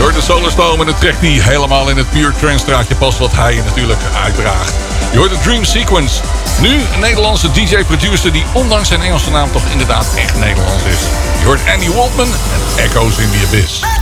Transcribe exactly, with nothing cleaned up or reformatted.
hoort de Solarstone en de track die helemaal in het pure trance straatje past wat hij natuurlijk uitdraagt. Je hoort de Dream Sequence. Nu een Nederlandse D J-producer die ondanks zijn Engelse naam toch inderdaad echt Nederlands is. Je hoort Andy Waltman en Echoes in the Abyss.